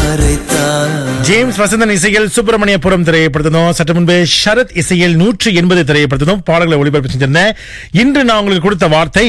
James Vasanthan இசையில் சுப்பிரமணியபுரம் திரையப்படுத்தணும். சற்று முன்பு ஷரத் இசையில் 180 திரையப்படுத்தணும். பாடல்களை ஒளிபரப்பு செஞ்சிருந்தேன். இன்று நான் உங்களுக்கு கொடுத்த வார்த்தை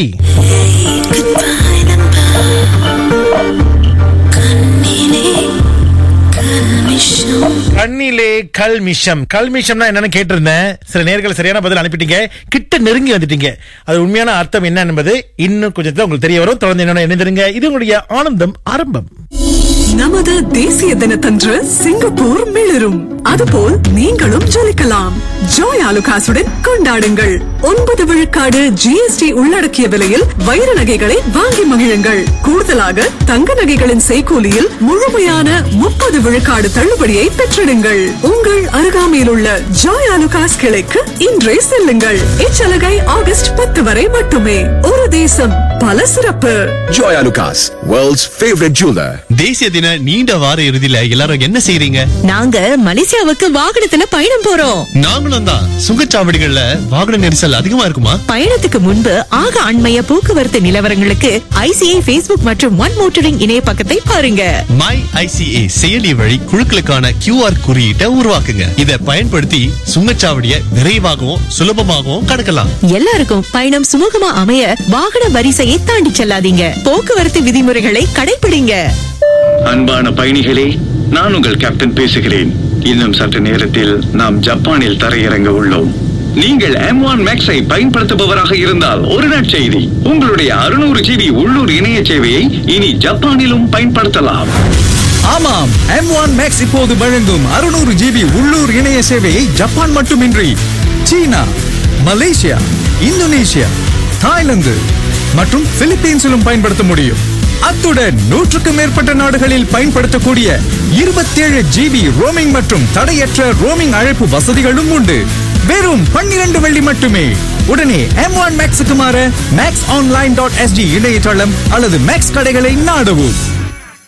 கண்ணிலே கல்மிஷம். கல்மிஷம்னா என்னன்னு கேட்டிருந்தேன். சில நேர்கள் சரியான பதில் அனுப்பிட்டீங்க. கிட்ட நெருங்கி வந்துட்டீங்க. அது உண்மையான அர்த்தம் என்ன என்பது இன்னும் கொஞ்சத்துல உங்களுக்கு தெரிய வரும். தொடர்ந்து என்னோட இணைந்திருங்க. இது உங்களுடைய ஆனந்தம் ஆரம்பம். நமது தேசிய தினத்தன்று சிங்கப்பூர் மிளிரும். அதுபோல் நீங்களும் ஜொலிக்கலாம். ஜோய் ஆலுகாசுடன் கொண்டாடுங்கள். 9 விழுக்காடு GST உள்ளடக்கிய விலையில் வைர நகைகளை வாங்கி மகிழுங்கள். கூடுதலாக தங்க நகைகளின் செய்கூலியில் முழுமையான 30 விழுக்காடு தள்ளுபடியை பெற்றிடுங்கள். உங்கள் அருகாமையில் உள்ள ஜோய் ஆலுகாஸ் கிளைக்கு இன்றே செல்லுங்கள். இச்சலுகை ஆகஸ்ட் 10 வரை மட்டுமே. ஒரு தேசம் பல சிறப்பு. Joy Alucas, world's favorite jeweler. தேசிய தின நீண்ட வார இறுதியில எல்லாரும் என்ன செய்றீங்க? நாங்க மலேசியாவுக்கு வாகனத்துல பயணம் போறோம். நாங்களும் தான். சுங்கச்சாவடிகள்ல வாகன நெரிசல் அதிகமா இருக்குமா? பயணத்துக்கு முன்பு ஆக அண்மைய போக்குவரத்து நிலவரங்களுக்கு ICA Facebook மற்றும் ஒன் மோட்டரிங் இணைய பக்கத்தை பாருங்க. மை ICA செயலி வழி குழுக்களுக்கான QR குறியீட்டை உருவாக்குங்க. இதை பயன்படுத்தி சுங்கச்சாவடியை விரைவாகவும் சுலபமாகவும் கடக்கலாம். எல்லாருக்கும் பயணம் சுமூகமா அமைய வாகன வரிசையை தாண்டி செல்லாதீங்க. போக்குவரத்து விதிமுறைகளை கடைபிடிங்க. அன்பான பயணிகளே, நான் உங்கள் கேப்டன் பேசுகிறேன். இன்னும் சற்று நேரத்தில் நாம் ஜப்பானில் தரையிறங்க உள்ளோம். நீங்கள் M1 Max-ஐ பயன்படுத்துபவராக இருந்தால் ஒரு நற்செய்தி. உங்களுடைய 600 GB உள்ளூர் இணைய சேவையை இனி ஜப்பானிலும் பயன்படுத்தலாம். ஆமாம், M1 Max இப்போது வழங்கும் 600 GB உள்ளூர் இணைய சேவையை ஜப்பான் மட்டுமின்றி சீனா, மலேசியா, இந்தோனேஷியா, தாய்லாந்து மற்றும் பிலிப்பீன்ஸிலும் பயன்படுத்த முடியும். அத்துடன் 100க்கும் மேற்பட்ட நாடுகளில் பயன்படுத்தக்கூடிய 27 GB ரோமிங் மற்றும் தடையற்ற ரோமிங் அழைப்பு வசதிகளும் உண்டு. வெறும் 12 வெள்ளி மட்டுமே. உடனே M1 Max-க்கு மாற maxonline.sg இணையதளம் அல்லது மேக்ஸ் கடைகளை நாடவும்.